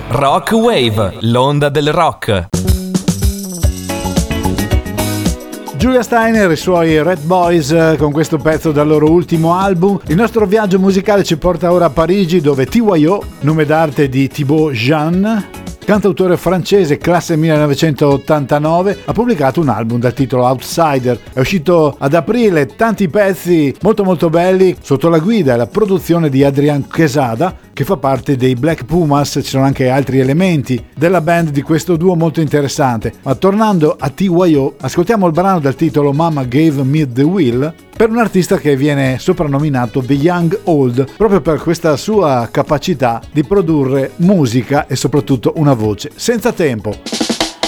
Rock Wave, l'onda del rock. Julia Steiner e i suoi Red Boys con questo pezzo dal loro ultimo album. Il nostro viaggio musicale ci porta ora a Parigi, dove TYO, nome d'arte di Thibaut Jean, cantautore francese classe 1989, ha pubblicato un album dal titolo Outsider. È uscito ad aprile, tanti pezzi molto belli sotto la guida e la produzione di Adrian Quesada, che fa parte dei Black Pumas. Ci sono anche altri elementi della band di questo duo molto interessante. Ma tornando a TYO, ascoltiamo il brano dal titolo Mama Gave Me the Will, per un artista che viene soprannominato The Young Old, proprio per questa sua capacità di produrre musica e soprattutto una voce senza tempo.